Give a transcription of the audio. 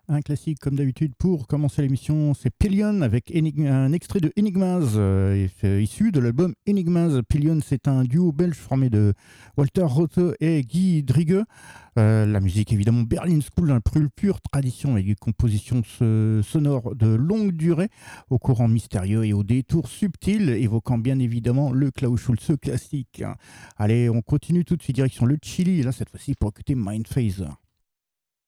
Un classique comme d'habitude pour commencer l'émission, c'est Pillion avec un extrait de Enigmas, issu de l'album Enigmas. Pillion, c'est un duo belge formé de Walter Rote et Guy Drigueux. La musique évidemment Berlin School, la pure tradition avec des compositions sonores de longue durée, au courant mystérieux et aux détours subtils, évoquant bien évidemment le Klaus Schulze classique. Allez, on continue tout de suite direction le Chili, et là cette fois-ci pour écouter Mindphase.